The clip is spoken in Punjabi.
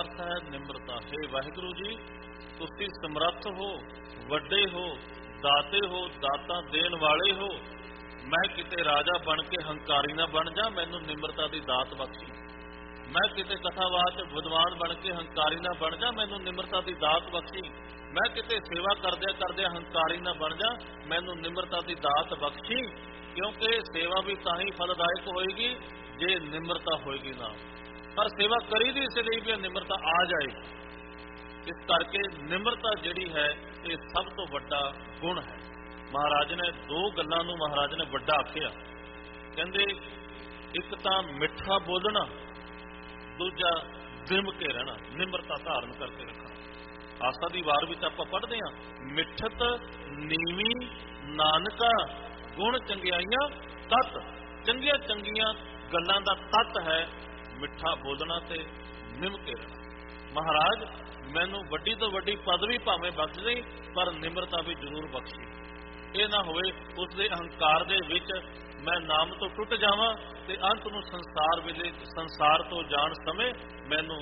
ਅਰਥ ਹੈ ਨਿਮਰਤਾ। हे ਵਾਹਿਗੁਰੂ ਜੀ, ਤੁਸੀਂ ਸਮਰੱਥ ਹੋ, ਵੱਡੇ ਹੋ, ਦਾਤੇ ਹੋ, ਦਾਤਾਂ ਦੇਣ ਵਾਲੇ ਹੋ। ਮੈਂ ਕਿਤੇ ਰਾਜਾ ਬਣ ਕੇ ਹੰਕਾਰੀ ਨਾ ਬਣ ਜਾ, ਮੈਨੂੰ ਨਿਮਰਤਾ ਦੀ ਦਾਤ ਬਖਸ਼ੀ। ਮੈਂ ਕਿਤੇ ਕਥਾਵਾਚ ਵਿਦਵਾਨ ਬਣ ਕੇ ਹੰਕਾਰੀ ਨਾ ਬਣ ਜਾ, ਮੈਨੂੰ ਨਿਮਰਤਾ ਦੀ ਦਾਤ ਬਖਸ਼ੀ। ਮੈਂ ਕਿਤੇ ਸੇਵਾ ਕਰਦਿਆਂ ਕਰਦਿਆਂ ਹੰਕਾਰੀ ਨਾ ਬਣ ਜਾ, ਮੈਨੂੰ ਨਿਮਰਤਾ ਦੀ ਦਾਤ ਬਖਸ਼ੀ। ਕਿਉਂਕਿ ਸੇਵਾ ਵੀ ਤਾਂ ਹੀ ਫਲਦਾਇਕ ਹੋਏਗੀ ਜੇ ਨਿਮਰਤਾ ਹੋਏਗੀ ਨਾ। ਪਰ ਸੇਵਾ ਕਰੀ ਦੀ ਇਸ ਲਈ ਵੀ ਨਿਮਰਤਾ ਆ ਜਾਏ। ਇਸ ਕਰਕੇ ਨਿਮਰਤਾ ਜਿਹੜੀ ਹੈ ਇਹ ਸਭ ਤੋਂ ਵੱਡਾ ਗੁਣ ਹੈ। ਮਹਾਰਾਜ ਨੇ ਦੋ ਗੱਲਾਂ ਨੂੰ ਮਹਾਰਾਜ ਨੇ ਵੱਡਾ ਆਖਿਆ। ਕਹਿੰਦੇ ਇੱਕ ਤਾਂ ਮਿੱਠਾ ਬੋਲਣਾ, ਦੂਜਾ ਦਿਮ ਕੇ ਰਹਿਣਾ, ਨਿਮਰਤਾ ਧਾਰਨ ਕਰਕੇ ਰੱਖਣਾ। ਆਸਾ ਦੀ ਵਾਰ ਵਿੱਚ ਆਪਾਂ ਪੜ੍ਹਦੇ ਹਾਂ, ਮਿੱਠਤ ਨੀਵੀਂ ਨਾਨਕਾ ਗੁਣ ਚੰਗਿਆਈਆਂ ਤਤ। ਚੰਗੀਆਂ ਚੰਗੀਆਂ ਗੱਲਾਂ ਦਾ ਤੱਤ ਹੈ ਮਿੱਠਾ ਬੋਲਣਾ ਤੇ ਨਿਮ ਕੇ ਰਹਿਣਾ। ਮਹਾਰਾਜ ਮੈਨੂੰ ਵੱਡੀ ਤੋਂ ਵੱਡੀ ਪਦਵੀ ਭਾਵੇਂ ਬਖਸ਼ ਦੇ, ਪਰ ਨਿਮਰਤਾ ਵੀ ਜ਼ਰੂਰ ਬਖਸ਼ੀ। ਇਹ ਨਾ ਹੋਵੇ ਉਸ ਦੇ ਅਹੰਕਾਰ ਦੇ ਵਿੱਚ ਮੈਂ ਨਾਮ ਤੋਂ ਟੁੱਟ ਜਾਵਾਂ ਤੇ ਅੰਤ ਨੂੰ ਸੰਸਾਰ ਵੇਲੇ ਸੰਸਾਰ ਤੋਂ ਜਾਣ ਸਮੇਂ ਮੈਨੂੰ